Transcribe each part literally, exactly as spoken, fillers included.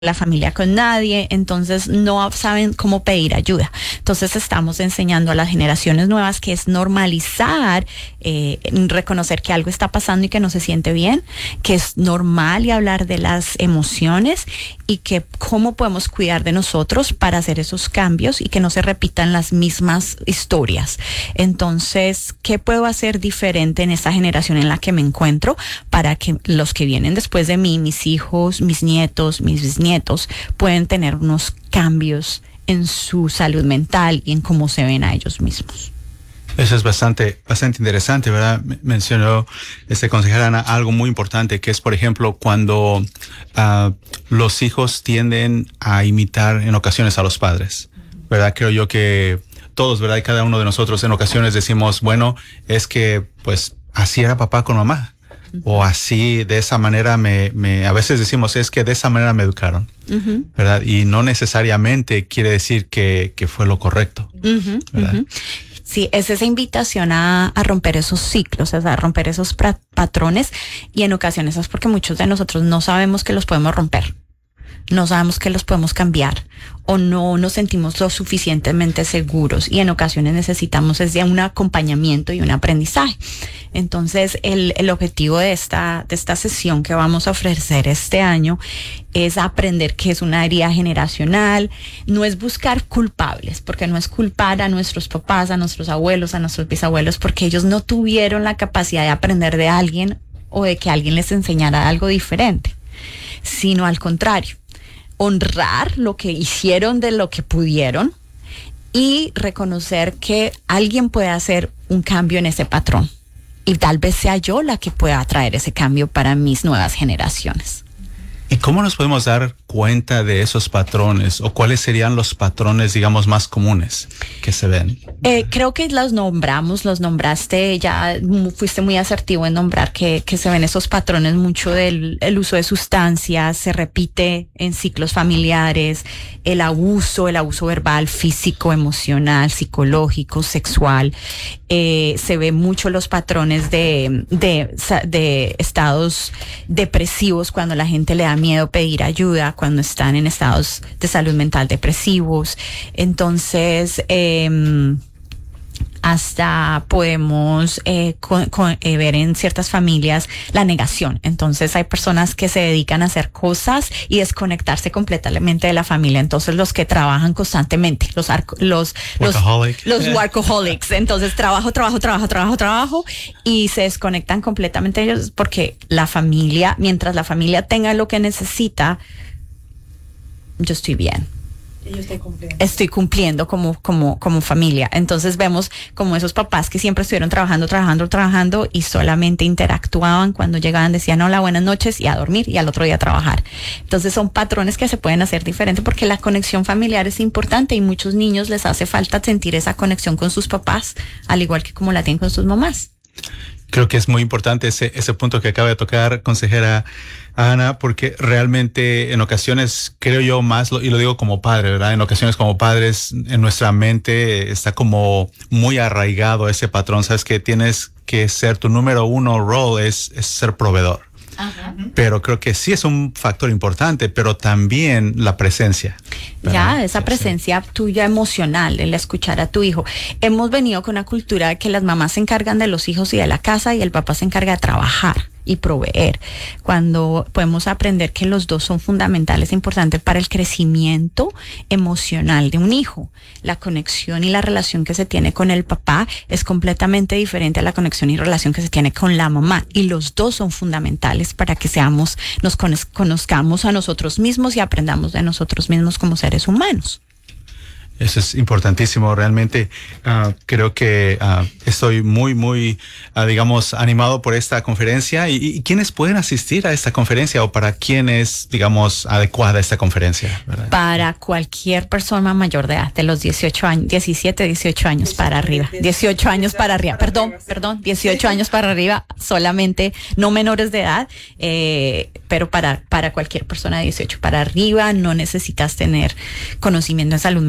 la familia con nadie, entonces no saben cómo pedir ayuda. Entonces estamos enseñando a las generaciones nuevas que es normalizar, eh, reconocer que algo está pasando y que no se siente bien, que es normal y hablar de las emociones y que cómo podemos cuidar de nosotros para hacer esos cambios y que no se repitan las mismas historias. Entonces, ¿qué puedo hacer diferente en esta generación en la que me encuentro para que los que vienen después de mí, mis hijos, mis nietos, mis bisnietos, pueden tener unos cambios en su salud mental y en cómo se ven a ellos mismos? Eso es bastante, bastante interesante, ¿verdad? Mencionó este consejera Ana algo muy importante, que es, por ejemplo, cuando uh, los hijos tienden a imitar en ocasiones a los padres, ¿verdad? Creo yo que todos, ¿verdad? Y cada uno de nosotros en ocasiones decimos, bueno, es que pues así era papá con mamá. Uh-huh. O así, de esa manera me, me, a veces decimos, es que de esa manera me educaron, uh-huh. ¿verdad? Y no necesariamente quiere decir que, que fue lo correcto, uh-huh. ¿verdad? Uh-huh. Sí, es esa invitación a, a romper esos ciclos, a romper esos pra- patrones, y en ocasiones es porque muchos de nosotros no sabemos que los podemos romper. No sabemos que los podemos cambiar o no nos sentimos lo suficientemente seguros y en ocasiones necesitamos es de un acompañamiento y un aprendizaje. Entonces el, el objetivo de esta, de esta sesión que vamos a ofrecer este año es aprender que es una herida generacional, no es buscar culpables, porque no es culpar a nuestros papás, a nuestros abuelos, a nuestros bisabuelos, porque ellos no tuvieron la capacidad de aprender de alguien o de que alguien les enseñara algo diferente, sino al contrario. Honrar lo que hicieron de lo que pudieron y reconocer que alguien puede hacer un cambio en ese patrón. Y tal vez sea yo la que pueda traer ese cambio para mis nuevas generaciones. ¿Y cómo nos podemos dar cuenta de esos patrones? ¿O cuáles serían los patrones, digamos, más comunes que se ven? Eh, creo que los nombramos, los nombraste, ya fuiste muy asertivo en nombrar que, que se ven esos patrones mucho del el uso de sustancias, se repite en ciclos familiares, el abuso, el abuso verbal, físico, emocional, psicológico, sexual. Eh, se ve mucho los patrones de, de, de estados depresivos cuando la gente le da miedo pedir ayuda, cuando están en estados de salud mental depresivos. Entonces, eh, hasta podemos eh, con, con, eh, ver en ciertas familias la negación. Entonces hay personas que se dedican a hacer cosas y desconectarse completamente de la familia. Entonces los que trabajan constantemente, los arco, los Workaholic. los, los workaholics. Entonces trabajo, trabajo, trabajo, trabajo, trabajo y se desconectan completamente de ellos porque la familia, mientras la familia tenga lo que necesita, yo estoy bien. Yo estoy cumpliendo. Estoy cumpliendo como, como, como familia. Entonces vemos como esos papás que siempre estuvieron trabajando, trabajando, trabajando y solamente interactuaban cuando llegaban, decían hola, buenas noches y a dormir y al otro día a trabajar. Entonces son patrones que se pueden hacer diferentes porque la conexión familiar es importante y muchos niños les hace falta sentir esa conexión con sus papás, al igual que como la tienen con sus mamás. Creo que es muy importante ese, ese punto que acaba de tocar, consejera Ana, porque realmente en ocasiones, creo yo más, lo, y lo digo como padre, ¿verdad? En ocasiones como padres, en nuestra mente está como muy arraigado ese patrón. Sabes que tienes que ser tu número uno role es, es ser proveedor. Ajá. Pero creo que sí es un factor importante, pero también la presencia, ¿verdad? Ya, esa sí, presencia sí. tuya emocional, el escuchar a tu hijo. Hemos venido con una cultura de que las mamás se encargan de los hijos y de la casa y el papá se encarga de trabajar y proveer, cuando podemos aprender que los dos son fundamentales, importantes para el crecimiento emocional de un hijo. La conexión y la relación que se tiene con el papá es completamente diferente a la conexión y relación que se tiene con la mamá, y los dos son fundamentales para que seamos, nos conozcamos a nosotros mismos y aprendamos de nosotros mismos como seres humanos. Eso es importantísimo, realmente. Uh, creo que uh, estoy muy, muy, uh, digamos, animado por esta conferencia. ¿Y, y quiénes pueden asistir a esta conferencia o para quién es, digamos, adecuada esta conferencia, ¿verdad? Para cualquier persona mayor de edad, de los dieciocho años, diecisiete, dieciocho años para arriba. dieciocho años para arriba, perdón, perdón, dieciocho años para arriba, solamente, no menores de edad, eh, pero para, para cualquier persona de dieciocho para arriba. No necesitas tener conocimiento de salud mental.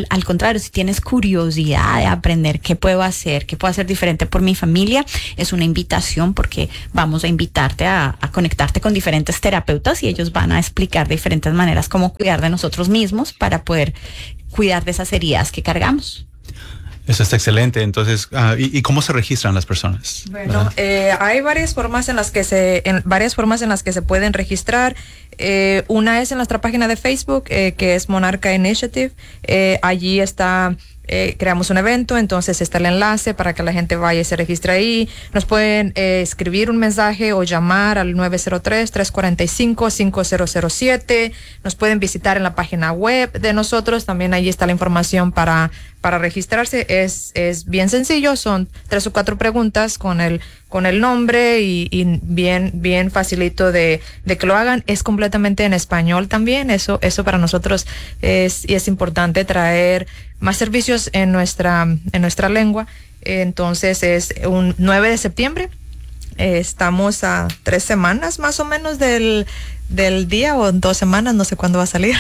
al contrario, si tienes curiosidad de aprender qué puedo hacer, qué puedo hacer diferente por mi familia, es una invitación porque vamos a invitarte a, a conectarte con diferentes terapeutas y ellos van a explicar diferentes maneras cómo cuidar de nosotros mismos para poder cuidar de esas heridas que cargamos. Eso está excelente. Entonces, uh, ¿y, ¿y cómo se registran las personas? Bueno, eh, hay varias formas en las que se, en, varias formas en las que se pueden registrar. Eh, una es en nuestra página de Facebook, eh, que es Monarca Initiative. Eh, allí está. Eh, creamos un evento, entonces está el enlace para que la gente vaya y se registre ahí. Nos pueden eh, escribir un mensaje o llamar al nueve cero tres, tres cuatro cinco, cinco cero cero siete. Nos pueden visitar en la página web de nosotros, también ahí está la información para, para registrarse. Es, es bien sencillo, son tres o cuatro preguntas con el, con el nombre y, y bien, bien facilito de, de que lo hagan. Es completamente en español también, eso, eso para nosotros es, y es importante traer más servicios en nuestra, en nuestra lengua. Entonces es un nueve de septiembre. Eh, estamos a tres semanas más o menos del, del día, o dos semanas, no sé cuándo va a salir.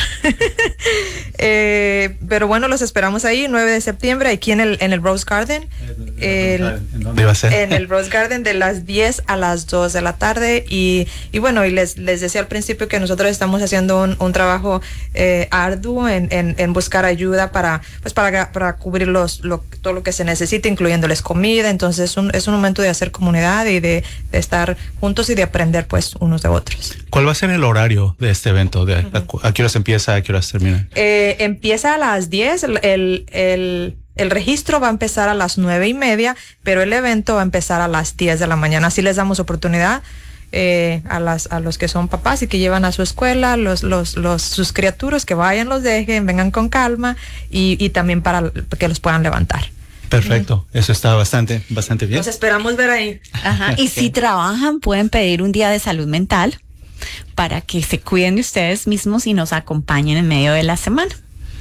eh, pero bueno, los esperamos ahí, nueve de septiembre, aquí en el, en el Rose Garden. El, ¿En dónde va a ser? En el Rose Garden, de las diez a las dos de la tarde. Y, y bueno, y les, les decía al principio que nosotros estamos haciendo un, un trabajo eh, arduo en, en, en buscar ayuda para, pues para, para cubrir los, lo, todo lo que se necesita, incluyéndoles comida. Entonces es un, es un momento de hacer comunidad y de, de estar juntos y de aprender pues unos de otros. ¿Cuál va a ser el horario de este evento? ¿De uh-huh. a, a qué horas empieza, a qué horas termina? Eh, empieza a las diez, el, el, el El registro va a empezar a las nueve y media, pero el evento va a empezar a las diez de la mañana. Así les damos oportunidad eh, a las a los que son papás y que llevan a su escuela, los los los sus criaturas, que vayan, los dejen, vengan con calma y, y también para que los puedan levantar. Perfecto, uh-huh. Eso está bastante, bastante bien. Los esperamos ver ahí. Ajá. Y si trabajan, pueden pedir un día de salud mental para que se cuiden de ustedes mismos y nos acompañen en medio de la semana.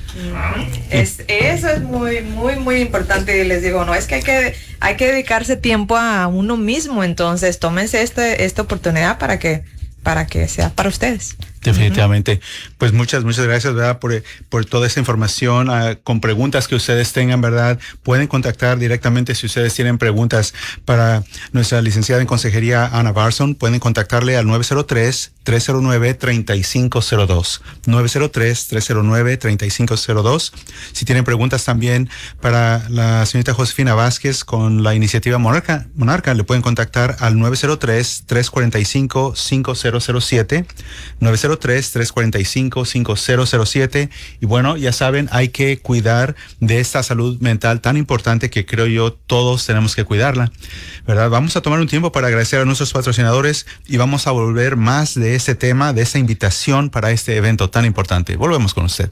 Es, eso es muy, muy, muy importante. Y les digo, no, es que hay que, hay que dedicarse tiempo a uno mismo. Entonces, tómense este, esta oportunidad para que, para que sea para ustedes. Definitivamente. Uh-huh. Pues muchas, muchas gracias, ¿verdad? Por, por toda esta información. Uh, con preguntas que ustedes tengan, ¿verdad? Pueden contactar directamente si ustedes tienen preguntas para nuestra licenciada en consejería, Ana Barson. Pueden contactarle al nueve cero tres, tres cero nueve, tres cinco cero dos. nueve cero tres, tres cero nueve, tres cinco cero dos. Si tienen preguntas también para la señorita Josefina Vázquez con la iniciativa Monarca, Monarca, le pueden contactar al nueve cero tres, tres cuatro cinco, cinco cero cero siete. nueve cero tres, tres cuatro cinco, cinco cero cero siete. Y bueno, ya saben, hay que cuidar de esta salud mental tan importante que creo yo todos tenemos que cuidarla, ¿verdad? Vamos a tomar un tiempo para agradecer a nuestros patrocinadores y vamos a volver más de este tema, de esta invitación para este evento tan importante. Volvemos con usted.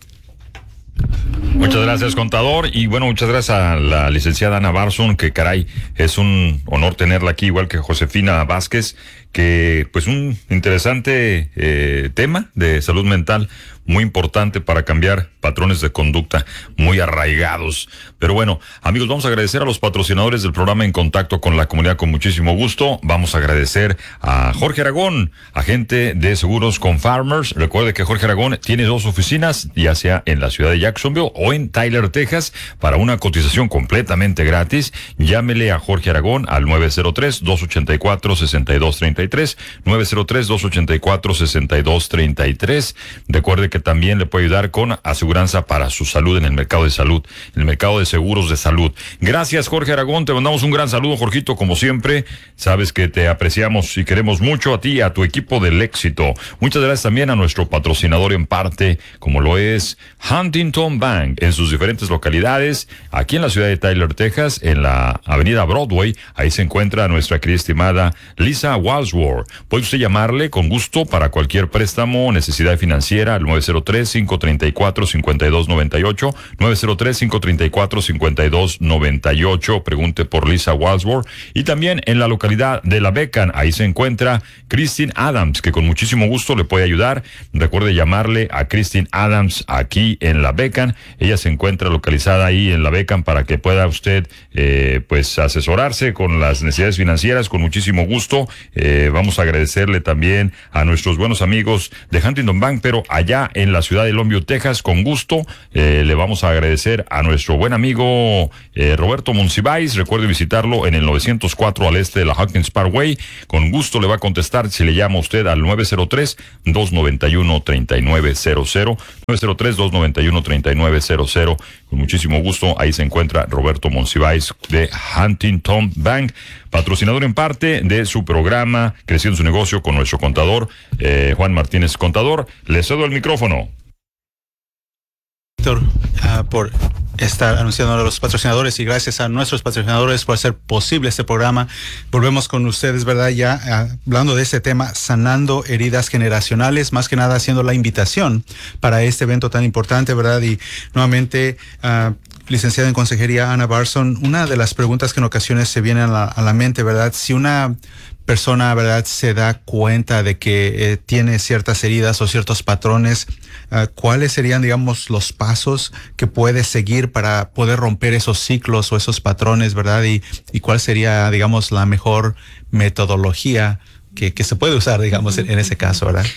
Muchas gracias, contador, y bueno, muchas gracias a la licenciada Ana Barson, que caray, es un honor tenerla aquí, igual que Josefina Vázquez, que pues un interesante eh, tema de salud mental, muy importante para cambiar patrones de conducta muy arraigados. Pero bueno, amigos, vamos a agradecer a los patrocinadores del programa En Contacto con la Comunidad con muchísimo gusto. Vamos a agradecer a Jorge Aragón, agente de seguros con Farmers. Recuerde que Jorge Aragón tiene dos oficinas, ya sea en la ciudad de Jacksonville o en Tyler, Texas. Para una cotización completamente gratis, llámele a Jorge Aragón al nueve cero tres, dos ocho cuatro, seis dos tres tres, nueve cero tres, dos ocho cuatro, seis dos tres tres. Recuerde que que también le puede ayudar con aseguranza para su salud en el mercado de salud, en el mercado de seguros de salud. Gracias, Jorge Aragón, te mandamos un gran saludo, Jorgito, como siempre. Sabes que te apreciamos y queremos mucho a ti y a tu equipo del éxito. Muchas gracias también a nuestro patrocinador en parte, como lo es Huntington Bank, en sus diferentes localidades, aquí en la ciudad de Tyler, Texas, en la avenida Broadway. Ahí se encuentra nuestra querida estimada Lisa Walsworth. Puede usted llamarle con gusto para cualquier préstamo, necesidad financiera, al nueve cero tres, cinco tres cuatro, cinco dos nueve ocho, nueve cero tres, cinco tres cuatro, cinco dos nueve ocho. Pregunte por Lisa Walsworth. Y también en la localidad de La Beacon, ahí se encuentra Christine Adams, que con muchísimo gusto le puede ayudar. Recuerde llamarle a Christine Adams aquí en La Beacon. Ella se encuentra localizada ahí en La Beacon para que pueda usted eh, pues asesorarse con las necesidades financieras con muchísimo gusto. Eh, Eh, vamos a agradecerle también a nuestros buenos amigos de Huntington Bank, pero allá en la ciudad de Longview, Texas, con gusto. Eh, le vamos a agradecer a nuestro buen amigo eh, Roberto Monsiváis. Recuerde visitarlo en el novecientos cuatro al este de la Hawkins Parkway. Con gusto le va a contestar si le llama usted al nueve cero tres, dos nueve uno, tres nueve cero cero, nueve cero tres, dos nueve uno, tres nueve cero cero. Con muchísimo gusto, ahí se encuentra Roberto Monsiváis de Huntington Bank, patrocinador en parte de su programa Creciendo su Negocio con nuestro contador, eh, Juan Martínez Contador. Le cedo el micrófono. Víctor, uh, por estar anunciando a los patrocinadores, y gracias a nuestros patrocinadores por hacer posible este programa. Volvemos con ustedes, ¿verdad? Ya uh, hablando de este tema, sanando heridas generacionales, más que nada haciendo la invitación para este evento tan importante, ¿verdad? Y nuevamente, uh, licenciada en consejería Ana Barson, una de las preguntas que en ocasiones se vienen a la, a la mente, ¿verdad? Si una persona, ¿verdad?, se da cuenta de que eh, tiene ciertas heridas o ciertos patrones, uh, ¿cuáles serían, digamos, los pasos que puede seguir para poder romper esos ciclos o esos patrones, ¿verdad? Y, y cuál sería, digamos, la mejor metodología que, que se puede usar, digamos, en, en ese caso, ¿verdad?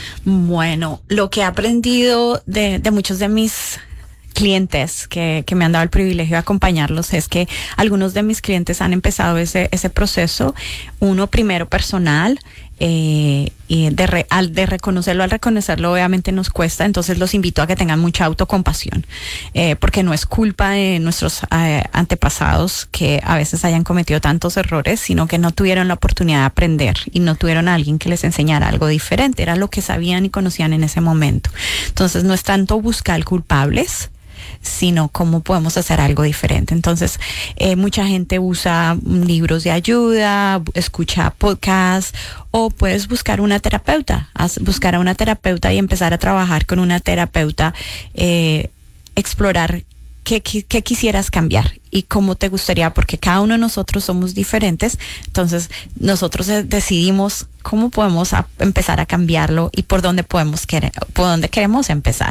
Bueno, lo que he aprendido de, de muchos de mis clientes que, que me han dado el privilegio de acompañarlos es que algunos de mis clientes han empezado ese, ese proceso, uno primero personal, eh, y de, re, al, de reconocerlo, al reconocerlo obviamente nos cuesta, entonces los invito a que tengan mucha autocompasión, eh, porque no es culpa de nuestros eh, antepasados que a veces hayan cometido tantos errores, sino que no tuvieron la oportunidad de aprender y no tuvieron a alguien que les enseñara algo diferente, era lo que sabían y conocían en ese momento. Entonces no es tanto buscar culpables, sino cómo podemos hacer algo diferente. Entonces, eh, mucha gente usa libros de ayuda, escucha podcasts, o puedes buscar una terapeuta, buscar a una terapeuta y empezar a trabajar con una terapeuta, eh, explorar qué, qué quisieras cambiar y cómo te gustaría, porque cada uno de nosotros somos diferentes, entonces nosotros decidimos cómo podemos a, empezar a cambiarlo y por dónde podemos querer, por dónde queremos empezar.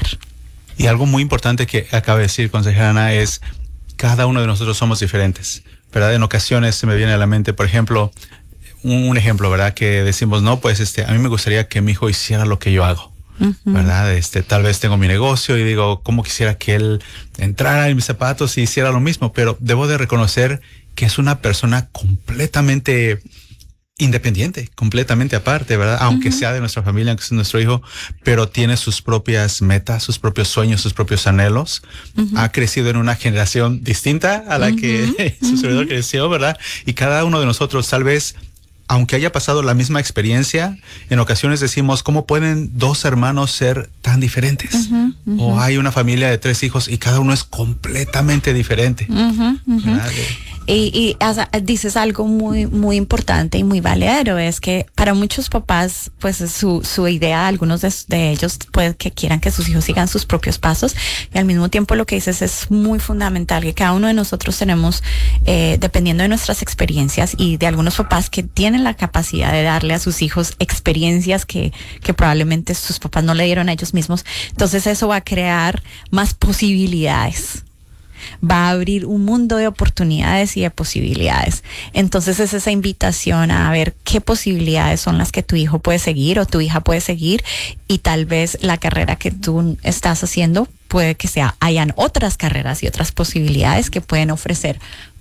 Y algo muy importante que acaba de decir, consejera Ana, es cada uno de nosotros somos diferentes, ¿verdad? En ocasiones se me viene a la mente, por ejemplo, un, un ejemplo, ¿verdad? Que decimos, no, pues este, a mí me gustaría que mi hijo hiciera lo que yo hago, uh-huh. ¿verdad? Este, tal vez tengo mi negocio y digo, ¿cómo quisiera que él entrara en mis zapatos y hiciera lo mismo? Pero debo de reconocer que es una persona completamente independiente, completamente aparte, ¿verdad? Aunque uh-huh. sea de nuestra familia, aunque sea nuestro hijo, pero tiene sus propias metas, sus propios sueños, sus propios anhelos. Uh-huh. Ha crecido en una generación distinta a la uh-huh. que su servidor uh-huh. creció, ¿verdad? Y cada uno de nosotros, tal vez, aunque haya pasado la misma experiencia, en ocasiones decimos, ¿cómo pueden dos hermanos ser tan diferentes? Uh-huh, uh-huh. O hay una familia de tres hijos y cada uno es completamente diferente. Uh-huh, uh-huh. Y, y as, dices algo muy muy importante y muy valedero, es que para muchos papás, pues su, su idea, algunos de, de ellos puede que quieran que sus hijos sigan sus propios pasos, y al mismo tiempo lo que dices es muy fundamental, que cada uno de nosotros tenemos, eh, dependiendo de nuestras experiencias, y de algunos papás que tienen la capacidad de darle a sus hijos experiencias que, que probablemente sus papás no le dieron a ellos mismos, entonces eso va a crear más posibilidades. Va a abrir un mundo de oportunidades y de posibilidades. Entonces es esa invitación a ver qué posibilidades son las que tu hijo puede seguir o tu hija puede seguir, y tal vez la carrera que tú estás haciendo puede que sea, hayan otras carreras y otras posibilidades que pueden ofrecer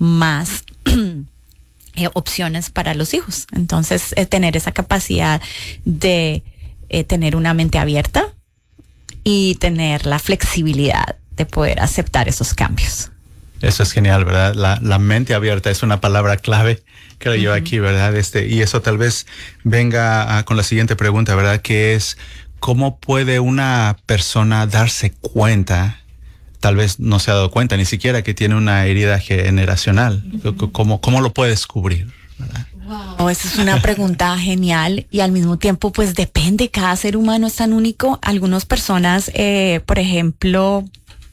más eh, opciones para los hijos. Entonces eh, tener esa capacidad de eh, tener una mente abierta y tener la flexibilidad de poder aceptar esos cambios. Eso es genial, ¿verdad? La, la mente abierta es una palabra clave, creo uh-huh. yo aquí, ¿verdad? Este, y eso tal vez venga a, con la siguiente pregunta, ¿verdad? Que es, ¿cómo puede una persona darse cuenta, tal vez no se ha dado cuenta ni siquiera, que tiene una herida generacional? Uh-huh. ¿Cómo, cómo lo puede descubrir, ¿verdad? Wow, esa es una pregunta genial, y al mismo tiempo pues depende, cada ser humano es tan único. Algunas personas, eh, por ejemplo,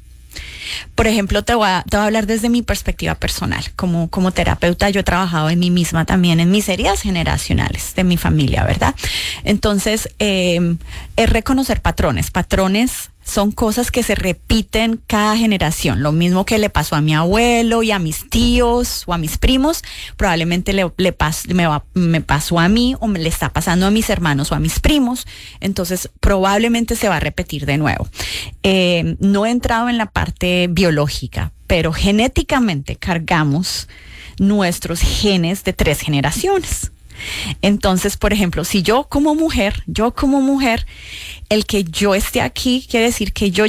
Por ejemplo, te voy, a, te voy a hablar desde mi perspectiva personal. Como, como terapeuta, yo he trabajado en mí misma también, en mis heridas generacionales de mi familia, ¿verdad? Entonces, eh, es reconocer patrones, patrones son cosas que se repiten cada generación. Lo mismo que le pasó a mi abuelo y a mis tíos o a mis primos, probablemente le, le pas, me, va, me pasó a mí o me le está pasando a mis hermanos o a mis primos. Entonces, probablemente se va a repetir de nuevo. Eh, no he entrado en la parte biológica, pero genéticamente cargamos nuestros genes de tres generaciones. Entonces, por ejemplo, si yo como mujer, yo como mujer, el que yo esté aquí quiere decir que yo